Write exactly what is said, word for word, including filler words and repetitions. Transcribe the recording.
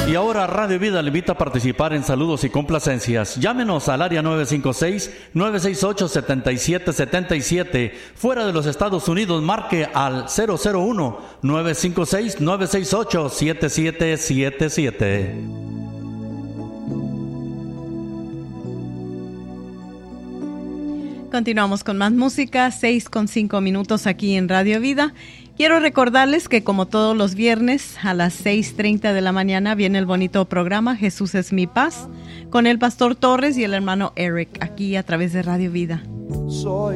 Y ahora Radio Vida le invita a participar en saludos y complacencias. Llámenos al área nueve cinco seis, nueve seis ocho, siete siete siete siete. Fuera de los Estados Unidos, marque al cero cero uno, nueve cinco seis, nueve seis ocho, siete siete siete siete. Continuamos con más música, seis con cinco minutos aquí en Radio Vida. Quiero recordarles que como todos los viernes a las seis treinta de la mañana viene el bonito programa Jesús es mi paz con el pastor Torres y el hermano Eric aquí a través de Radio Vida. Soy